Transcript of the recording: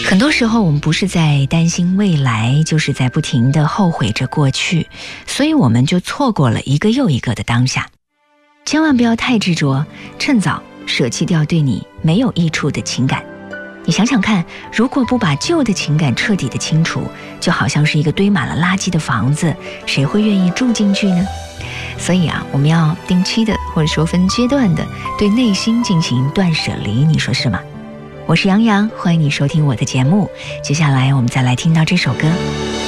很多时候我们不是在担心未来，就是在不停地后悔着过去，所以我们就错过了一个又一个的当下。千万不要太执着，趁早舍弃掉对你没有益处的情感。你想想看，如果不把旧的情感彻底的清除，就好像是一个堆满了垃圾的房子，谁会愿意住进去呢？所以我们要定期的，或者说分阶段的对内心进行断舍离，你说是吗？我是杨洋，欢迎你收听我的节目。接下来我们再来听到这首歌。